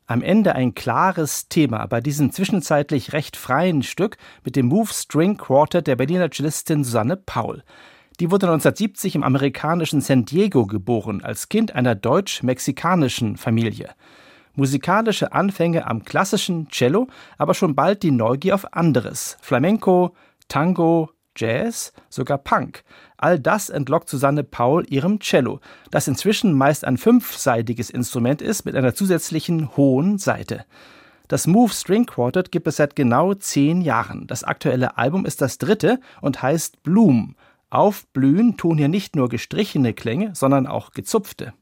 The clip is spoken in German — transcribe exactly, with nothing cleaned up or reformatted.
Am Ende ein klares Thema bei diesem zwischenzeitlich recht freien Stück mit dem Move String Quartet der Berliner Cellistin Susanne Paul. Die wurde neunzehnhundertsiebzig im amerikanischen San Diego geboren, als Kind einer deutsch-mexikanischen Familie. Musikalische Anfänge am klassischen Cello, aber schon bald die Neugier auf anderes. Flamenco, Tango, Jazz, sogar Punk. All das entlockt Susanne Paul ihrem Cello, das inzwischen meist ein fünfsaitiges Instrument ist mit einer zusätzlichen hohen Saite. Das Move String Quartet gibt es seit genau zehn Jahren. Das aktuelle Album ist das dritte und heißt Bloom. Aufblühen tun hier nicht nur gestrichene Klänge, sondern auch gezupfte.